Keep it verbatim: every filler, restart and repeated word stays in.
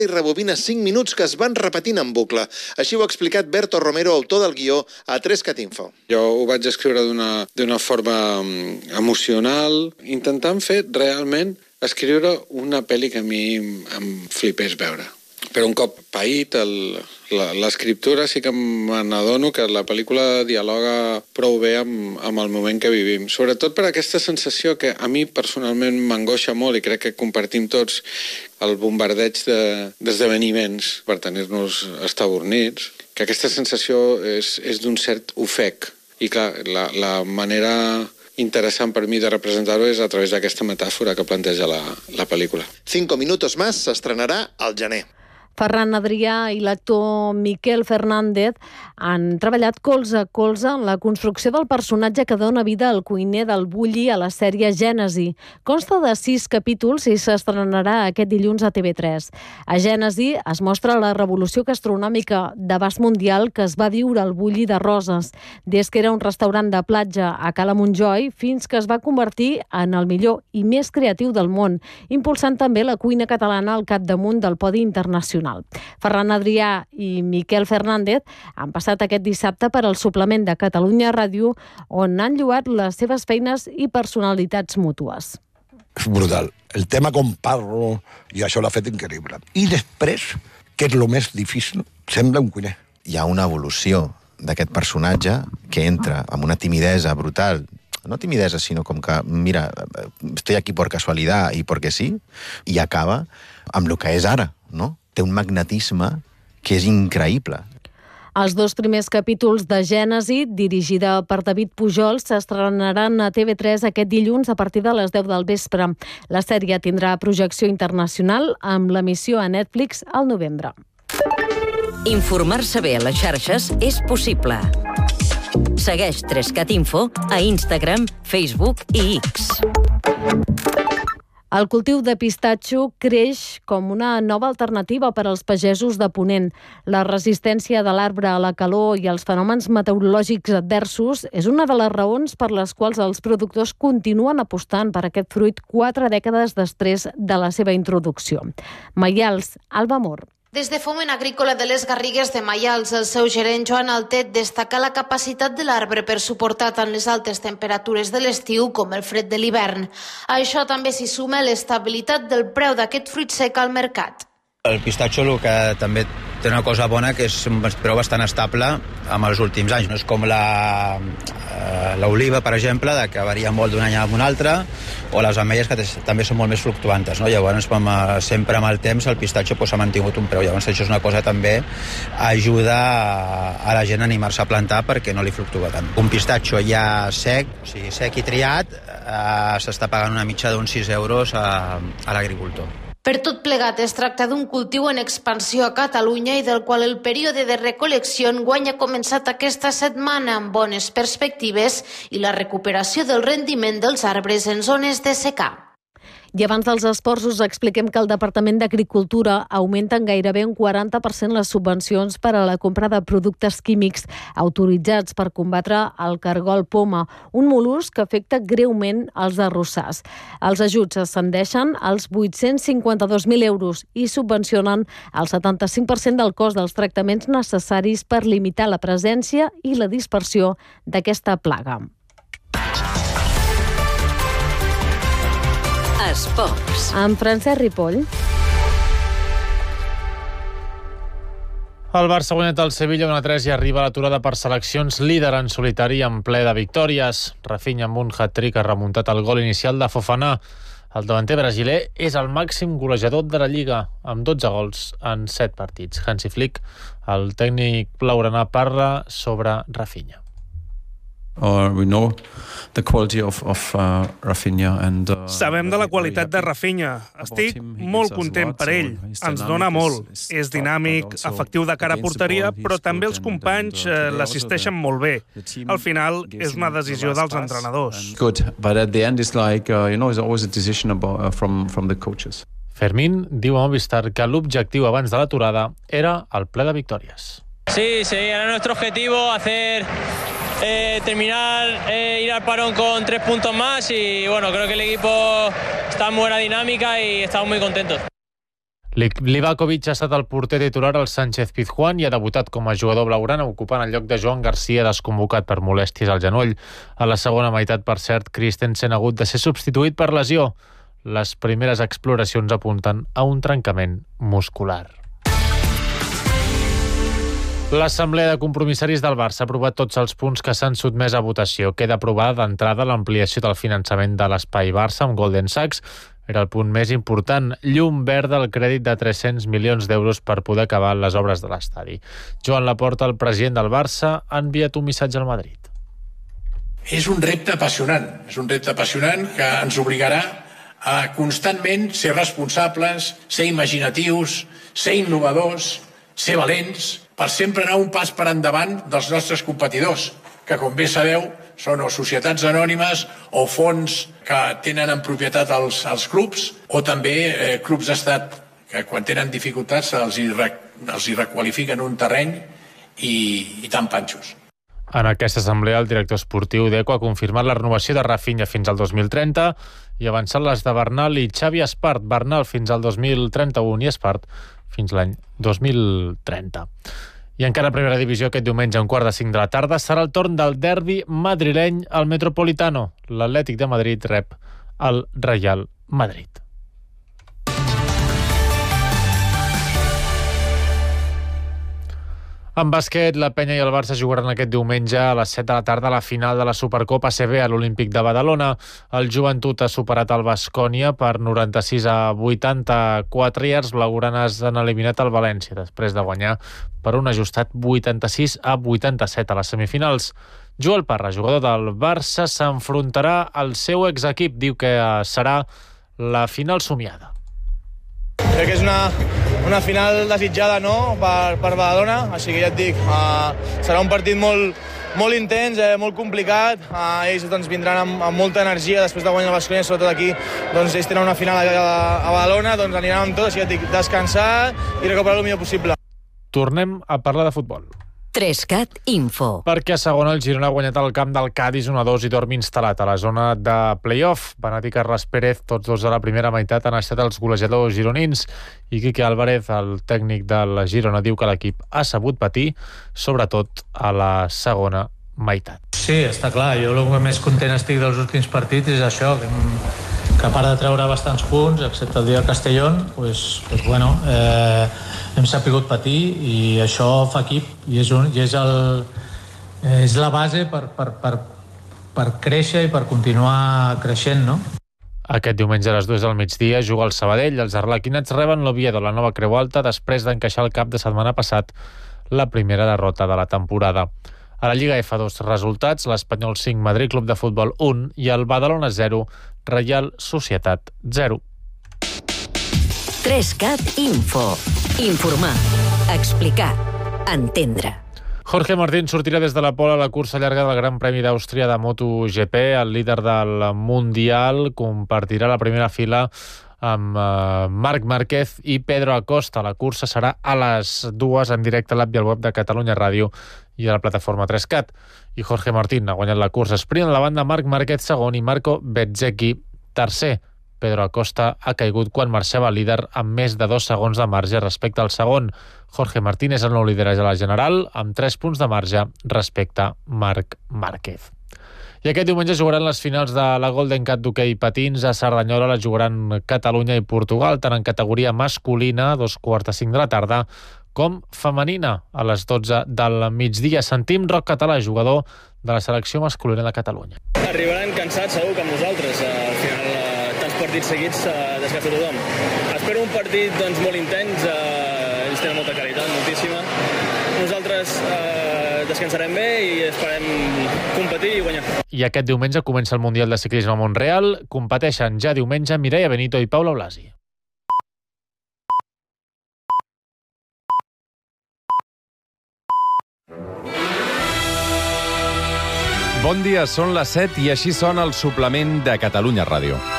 i rebobina cinc minuts que es van repetint en bucle. Així ho ha explicat Berto Romero, autor del guió, a tres cat info. Jo ho vaig escriure d'una d'una forma emocional, intentant fer realment escriure una pel·li que a mi em flipés veure. Però un cop paït l'escriptura sí que me n'adono que la pel·lícula dialoga prou bé amb, amb el moment que vivim. Sobretot per aquesta sensació que a mi personalment m'angoixa molt i crec que compartim tots el bombardeig d'esdeveniments de, per tenir-nos estabornits, que aquesta sensació és, és d'un cert ofec. I clar, la, la manera interessant per mi de representar-ho és a través d'aquesta metàfora que planteja la, la pel·lícula. Cinco minutos más s'estrenarà al gener. Ferran Adrià i l'actor Miquel Fernández han treballat colze a colze en la construcció del personatge que dona vida al cuiner del Bulli a la sèrie Gènesi. Consta de sis capítols i s'estrenarà aquest dilluns a T V tres. A Gènesi es mostra la revolució gastronòmica d'abast mundial que es va viure al Bulli de Roses, des que era un restaurant de platja a Cala Montjoi fins que es va convertir en el millor i més creatiu del món, impulsant també la cuina catalana al capdamunt del podi internacional. Ferran Adrià i Miquel Fernández han passat aquest dissabte per al suplement de Catalunya Ràdio, on han lloat les seves feines i personalitats mútues. És brutal. El tema com parlo, i això l'ha fet increïble. I després, que és el més difícil, sembla un cuiner. Hi ha una evolució d'aquest personatge que entra amb una timidesa brutal, no timidesa, sinó com que, mira, estoy aquí por casualidad y porque sí, i acaba amb el que és ara, no? Té un magnetisme que és increïble. Els dos primers capítols de Gènesi, dirigida per David Pujol, s'estrenaran a T V tres aquest dilluns a partir de les deu del vespre. La sèrie tindrà projecció internacional amb l'emissió a Netflix al novembre. Informar-se bé a les xarxes és possible. Segueix tres cat info a Instagram, Facebook i X. El cultiu de pistatxo creix com una nova alternativa per als pagesos de Ponent. La resistència de l'arbre a la calor i els fenòmens meteorològics adversos és una de les raons per les quals els productors continuen apostant per aquest fruit quatre dècades després de la seva introducció. Maials, Alba Mor. Des de Foment Agrícola de les Garrigues de Maials, el seu gerent Joan Altet destaca la capacitat de l'arbre per suportar tant les altes temperatures de l'estiu com el fred de l'hivern. A això també s'hi suma l'estabilitat del preu d'aquest fruit sec al mercat. El pistatxo el que també té una cosa bona que és un preu bastant estable amb els últims anys. No és com la, eh, l'oliva, per exemple, que varia molt d'un any a un altre, o les ametlles que també són molt més fluctuantes. No? Llavors, com, eh, sempre amb el temps, el pistatxo pues, ha mantingut un preu. Llavors, això és una cosa també ajuda a, a la gent a animar-se a plantar perquè no li fluctua tant. Un pistatxo ja sec, o sigui, sec i triat, eh, s'està pagant una mitja d'uns sis euros a, a l'agricultor. Per tot plegat, es tracta d'un cultiu en expansió a Catalunya i del qual el període de recol·lecció enguany ha començat aquesta setmana amb bones perspectives i la recuperació del rendiment dels arbres en zones de secà. I abans dels esports us expliquem que el Departament d'Agricultura augmenta en gairebé un quaranta per cent les subvencions per a la compra de productes químics autoritzats per combatre el cargol poma, un mol·lusc que afecta greument els arrossars. Els ajuts ascendeixen als vuit-cents cinquanta-dos mil euros i subvencionen el setanta-cinc per cent del cost dels tractaments necessaris per limitar la presència i la dispersió d'aquesta plaga. Esports. Amb Francesc Ripoll. El Barça ha guanyat el Sevilla un a tres i arriba a l'aturada per seleccions, líder en solitari en ple de victòries. Rafinha amb un hat-trick ha remuntat el gol inicial de Fofana. El davanter brasiler és el màxim golejador de la Lliga, amb dotze gols en set partits. Hansi Flick, el tècnic blaugrana, parla sobre Rafinha. Or we know the quality of, of uh, Rafinha and, uh, Sabem de la qualitat de Rafinha. Estic molt content per ell. Ens dona molt. És dinàmic, efectiu de cara a porteria, però també els companys eh, l'assisteixen molt bé. Al final, és una decisió dels entrenadors. Good, but at the end it's like, uh, you know, it's always a decision about, uh, from, from the coaches. Fermín diu a Movistar que l'objectiu abans de l'aturada era el ple de victòries. Sí, sí, era nuestro objetivo hacer... Eh, terminar, eh, ir al parón con tres puntos más y bueno, creo que el equipo está en buena dinámica y estamos muy contentos. Livakovic ha estat el porter titular al Sánchez Pizjuán i ha debutat com a jugador blaugrana, ocupant el lloc de Joan Garcia, desconvocat per molèsties al genoll. A la segona meitat, per cert, Christensen ha hagut de ser substituït per lesió. Les primeres exploracions apunten a un trencament muscular. L'Assemblea de Compromissaris del Barça ha aprovat tots els punts que s'han sotmès a votació. Queda aprovada d'entrada l'ampliació del finançament de l'Espai Barça amb Golden Sachs. Era el punt més important. Llum verda al crèdit de tres-cents milions d'euros per poder acabar les obres de l'estadi. Joan Laporta, el president del Barça, ha enviat un missatge al Madrid. És un repte apassionant. És un repte apassionant que ens obligarà a constantment ser responsables, ser imaginatius, ser innovadors, ser valents, per sempre anar un pas per endavant dels nostres competidors, que, com bé sabeu, són o societats anònimes o fons que tenen en propietat els, els clubs, o també eh, clubs d'estat que, quan tenen dificultats, els hi, els hi requalifiquen un terreny i, i tan panxos. En aquesta assemblea, el director esportiu d'Eco ha confirmat la renovació de Rafinha fins al dos mil trenta i ha avançat les de Bernal i Xavi Espart. Bernal fins al dos mil trenta-u i Espart fins l'any dos mil trenta. I encara a primera divisió, aquest diumenge a un quart de cinc de la tarda serà el torn del derbi madrileny al Metropolitano. L'Atlètic de Madrid rep el Real Madrid. En bàsquet, la Penya i el Barça jugaran aquest diumenge a les set de la tarda a la final de la Supercopa A C B a l'Olímpic de Badalona. El Joventut ha superat el Baskonia per noranta-sis a vuitanta-quatre i els blaugranes han eliminat el València després de guanyar per un ajustat vuitanta-sis a vuitanta-set a les semifinals. Joel Parra, jugador del Barça, s'enfrontarà al seu exequip. Diu que serà la final somiada. Crec que és una, una final desitjada, no?, per, per Badalona, així que ja et dic, uh, serà un partit molt, molt intens, eh, molt complicat. Uh, ells doncs, vindran amb, amb molta energia després de guanyar el Baskonia, sobretot aquí. Doncs ells tenen una final a, a, a Badalona, doncs aniran amb tot, així que ja et dic, descansar i recuperar el millor possible. Tornem a parlar de futbol. Trescat Info. Perquè a segona el Girona ha guanyat el camp del Cádiz un a dos i dorm instal·lat a la zona de play-off. Benat i Carles Pérez, tots dos de la primera meitat, han estat els golejadors gironins. I Quique Álvarez, el tècnic del Girona, diu que l'equip ha sabut patir, sobretot a la segona meitat. Sí, està clar. Jo el que més content estic dels últims partits és això, que, que a part de treure bastants punts, excepte el dia del Castellón, pues, pues bueno, eh, hem sapigut patir i això fa equip i és, un, i és, el, és la base per, per, per, per créixer i per continuar creixent, no? Aquest diumenge a les dues del migdia juga el Sabadell. Els arlequinats reben l'Oviedo, la nova Creu Alta, després d'encaixar el cap de setmana passat la primera derrota de la temporada. A la Lliga F dos, resultats: l'Espanyol cinc, Madrid Club de Futbol un i el Badalona zero, Reial Societat zero. Trescat Info. Informar, explicar, entendre. Jorge Martín sortirà des de la pole a la cursa llarga del Gran Premi d'Àustria de MotoGP. El líder del Mundial compartirà la primera fila amb uh, Marc Márquez i Pedro Acosta. La cursa serà a les dues en directe a l'app i al web de Catalunya Ràdio i a la plataforma Trescat. I Jorge Martín ha guanyat la cursa sprint a la banda, Marc Márquez segon i Marco Bezzecchi tercer. Pedro Acosta ha caigut quan marxava líder amb més de dos segons de marge respecte al segon. Jorge Martín és el nou líder a la general amb tres punts de marge respecte a Marc Márquez. I aquest diumenge jugaran les finals de la Golden Cat d'hoquei patins. A Cerdanyola la jugaran Catalunya i Portugal, tant en categoria masculina, a dos quarts de cinc de la tarda, com femenina, a les dotze del migdia. Sentim Roc Català, jugador de la selecció masculina de Catalunya. Arribaran cansats segur que amb nosaltres. Al final, tants partits seguits desgasta tothom. Espero un partit doncs, molt intens. Ells tenen molta qualitat, moltíssima. Nosaltres eh, descansarem bé i esperem competir i guanyar. I aquest diumenge comença el Mundial de Ciclisme a Montreal. Competeixen ja diumenge Mireia Benito i Paula Blasi. Bon dia, són les set i així sona el suplement de Catalunya Ràdio.